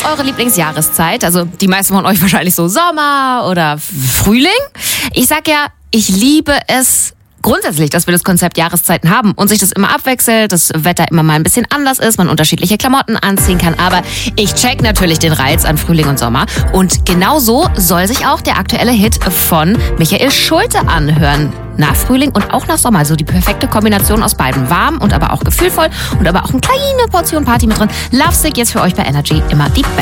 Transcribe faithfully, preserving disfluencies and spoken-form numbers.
ist eure Lieblingsjahreszeit? Also die meisten von euch wahrscheinlich so Sommer oder Frühling. Ich sag ja, ich liebe es grundsätzlich, dass wir das Konzept Jahreszeiten haben und sich das immer abwechselt, das Wetter immer mal ein bisschen anders ist, man unterschiedliche Klamotten anziehen kann. Aber ich check natürlich den Reiz an Frühling und Sommer. Und genau so soll sich auch der aktuelle Hit von Michael Schulte anhören. Nach Frühling und auch nach Sommer. Also die perfekte Kombination aus beiden. Warm und aber auch gefühlvoll und aber auch eine kleine Portion Party mit drin. Lovesick jetzt für euch bei Energy immer die Beste.